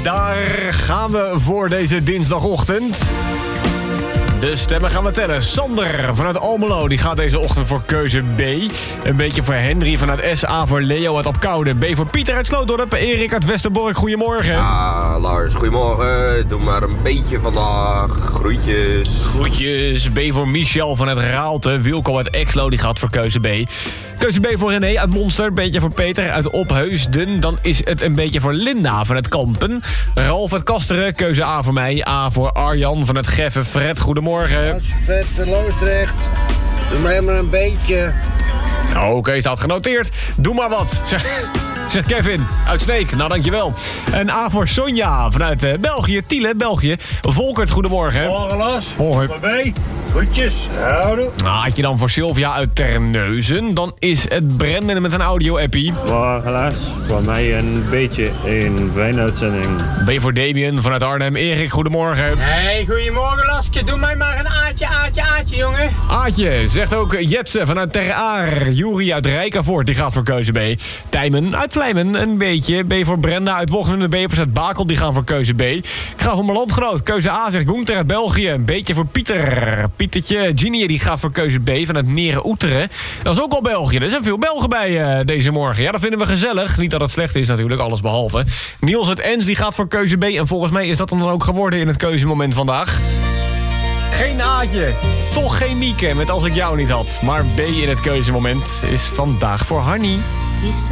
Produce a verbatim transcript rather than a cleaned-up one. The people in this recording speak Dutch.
daar gaan we voor deze dinsdagochtend. De stemmen gaan we tellen. Sander vanuit Almelo, die gaat deze ochtend voor keuze B. Een beetje voor Henry vanuit S. A voor Leo uit Apkoude. B voor Pieter uit Slootdorp. Erik uit Westerbork, goedemorgen. Ah, Lars, goedemorgen. Doe maar een beetje vandaag. Groetjes. Groetjes. B voor Michel vanuit Raalte. Wilco uit Exlo, die gaat voor keuze B. Keuze B voor René uit Monster. Beetje voor Peter uit Opheusden. Dan is het een beetje voor Linda vanuit Kampen. Ralf uit Kasteren. Keuze A voor mij. A voor Arjan vanuit Geffen. Fred, goedemorgen. Vet, Loosdrecht. Doe mij maar een beetje. Oké, okay, staat genoteerd. Doe maar wat. Zeg, zegt Kevin uit Sneek. Nou, dankjewel. Een A voor Sonja vanuit uh, België. Tiele, België. Volkert, goedemorgen. Morgen, Lars. Hoi. B. Groetjes. Houdoe. Nou, had je dan voor Sylvia uit Terneuzen. Dan is het Brendan met een audio-appie. Morgen, Lars. Voor mij een beetje een fijne uitzending. B voor Damien vanuit Arnhem. Erik, goedemorgen. Hey, goedemorgen, Laske. Doe mij maar een aatje, aatje, aatje, jongen. Aatje, zegt ook Jetse vanuit Ter Aar. Juri uit Rijkenvoort, die gaat voor keuze B. Tijmen uit Vlijmen, een beetje. B voor Brenda uit Wochten. De B uit Bakel, die gaan voor keuze B. Ik ga voor mijn landgenoot. Keuze A, zegt Gunther uit België. Een beetje voor Pieter. Pietertje. Ginny, die gaat voor keuze B vanuit Meren-Oeteren. Dat is ook al België. Er zijn veel Belgen bij uh, deze morgen. Ja, dat vinden we gezellig. Niet dat het slecht is natuurlijk, alles behalve. Niels uit Ens, die gaat voor keuze B. En volgens mij is dat hem dan ook geworden in het keuzemoment vandaag. Geen Aatje. Toch geen Mieke met Als ik jou niet had. Maar B in het keuzemoment is vandaag voor Hanny.